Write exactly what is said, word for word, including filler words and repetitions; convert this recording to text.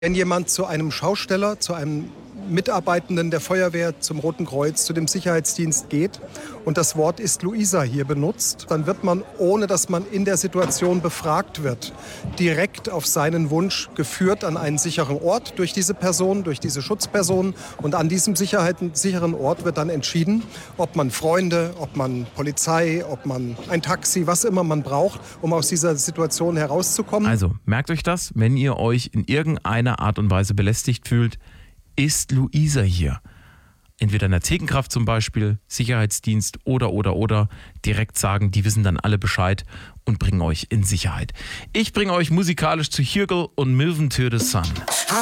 Wenn jemand zu einem Schausteller, zu einem Mitarbeitenden der Feuerwehr, zum Roten Kreuz, zu dem Sicherheitsdienst geht und das Wort ist Luisa hier benutzt, dann wird man, ohne dass man in der Situation befragt wird, direkt auf seinen Wunsch geführt an einen sicheren Ort durch diese Person, durch diese Schutzperson. Und an diesem Sicherheit, sicheren Ort wird dann entschieden, ob man Freunde, ob man Polizei, ob man ein Taxi, was immer man braucht, um aus dieser Situation herauszukommen. Also merkt euch das, wenn ihr euch in irgendeiner Art und Weise belästigt fühlt, ist Luisa hier. Entweder in der Zegenkraft zum Beispiel, Sicherheitsdienst oder, oder, oder direkt sagen, die wissen dann alle Bescheid und bringen euch in Sicherheit. Ich bringe euch musikalisch zu Hürgel und Moving to the Sun.